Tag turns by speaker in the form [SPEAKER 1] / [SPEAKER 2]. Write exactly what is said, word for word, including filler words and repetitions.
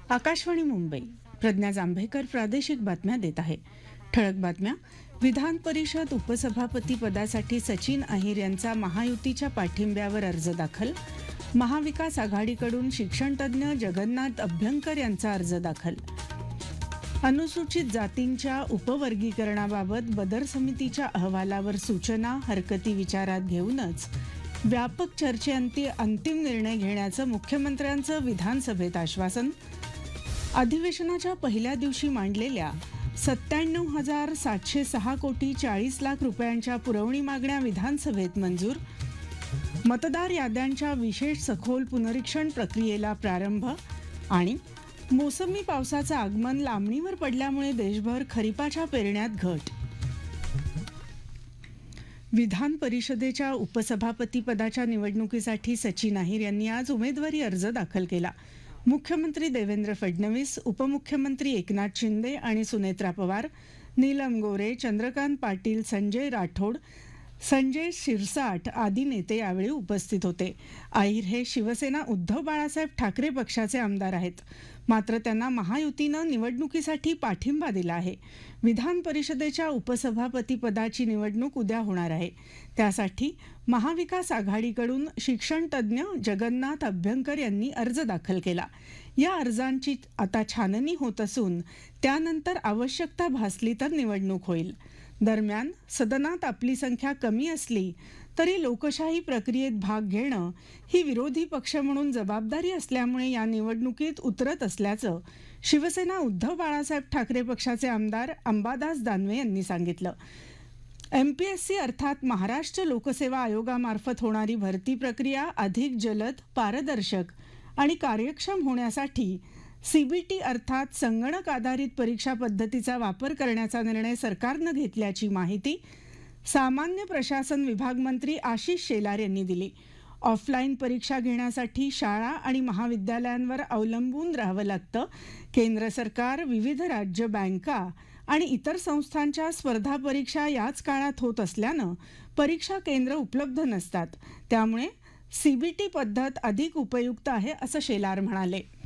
[SPEAKER 1] आकाशवाणी मुंबई. प्रज्ञा जांभेकर प्रादेशिक बातम्या देत आहे. ठळक बातम्या. विधान परिषद उपसभापती पदासाठी सचिन अहिर यांचा महायुतीच्या पाठिंब्यावर अर्ज दाखल. महाविकास आघाडीकडून शिक्षणतज्ज्ञ जगन्नाथ अभ्यंकर यांचा अर्ज दाखल. अनुसूचित जातींच्या उपवर्गीकरणाबाबत बदर समितीच्या अहवालावर सूचना हरकती विचारात घेऊनच व्यापक चर्चेअंती अंतिम निर्णय घेण्याचं मुख्यमंत्र्यांचं विधानसभेत आश्वासन. अधिवेशनाच्या पहिल्या दिवशी मांडलेल्या सत्त्याण्णव हजार सातशे सहा कोटी चाळीस लाख रुपयांच्या पुरवणी मागण्या विधानसभेत मंजूर. मतदार याद्यांच्या विशेष सखोल पुनरीक्षण प्रक्रियेला प्रारंभ. आणि मोसमी पावसाचं आगमन लांबणीवर पडल्यामुळे देशभर खरीपाच्या पेरण्यात घट. विधान परिषदेच्या उपसभापती पदाच्या निवडणुकीसाठी सचिन अहिर यांनी आज उमेदवारी अर्ज दाखल केला. मुख्यमंत्री देवेंद्र फडणवीस, उपमुख्यमंत्री एकनाथ शिंदे आणि सुनेत्रा पवार, नीलम गोरे, चंद्रकांत पाटील, संजय राठोड, संजय शिरसाट आदी नेते यावेळी उपस्थित होते. अहिर हे शिवसेना उद्धव बाळासाहेब ठाकरे पक्षाचे आमदार आहेत. मात्र त्यांना महायुतीनं निवडणुकीसाठी पाठिंबा दिला आहे. विधान परिषदेच्या उपसभापती पदाची निवडणूक उद्या होणार आहे. त्यासाठी महाविकास आघाडीकडून शिक्षणतज्ज्ञ जगन्नाथ अभ्यंकर यांनी अर्ज दाखल केला. या अर्जांची आता छाननी होत असून त्यानंतर आवश्यकता भासली तर निवडणूक होईल. दरम्यान सदनात आपली संख्या कमी असली तरी लोकशाही प्रक्रियेत भाग घेणं ही विरोधी पक्ष म्हणून जबाबदारी असल्यामुळे या निवडणुकीत उतरत असल्याचं शिवसेना उद्धव बाळासाहेब ठाकरे पक्षाचे आमदार अंबादास दानवे यांनी सांगितलं. एमपीएससी अर्थात महाराष्ट्र लोकसेवा आयोगामार्फत होणारी भरती प्रक्रिया अधिक जलद, पारदर्शक आणि कार्यक्षम होण्यासाठी सीबीटी अर्थात संगणक आधारित परीक्षा पद्धतीचा वापर करण्याचा निर्णय सरकारनं घेतल्याची माहिती सामान्य प्रशासन विभाग मंत्री आशिष शेलार यांनी दिली. ऑफलाईन परीक्षा घेण्यासाठी शाळा आणि महाविद्यालयांवर अवलंबून राहावं लागतं. केंद्र सरकार, विविध राज्य बँका आणि इतर संस्थांच्या स्पर्धा परीक्षा याच काळात होत असल्यानं परीक्षा केंद्र उपलब्ध नसतात. त्यामुळे सीबीटी पद्धत अधिक उपयुक्त आहे असं शेलार म्हणाले.